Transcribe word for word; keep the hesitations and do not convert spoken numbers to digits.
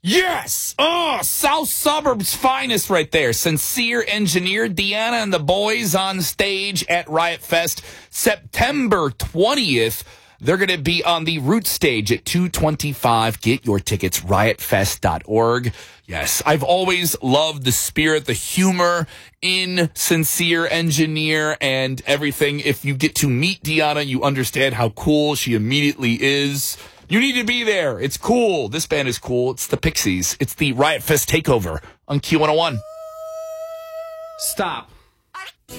Yes! Oh, South Suburbs finest right there. Sincere Engineer, Deanna and the boys on stage at Riot Fest September twentieth. They're going to be on the Root stage at two twenty-five. Get your tickets, riot fest dot org. Yes, I've always loved the spirit, the humor in Sincere Engineer and everything. If you get to meet Deanna, you understand how cool she immediately is. You need to be there. It's cool. This band is cool. It's the Pixies. It's the Riot Fest Takeover on Q one oh one. Stop.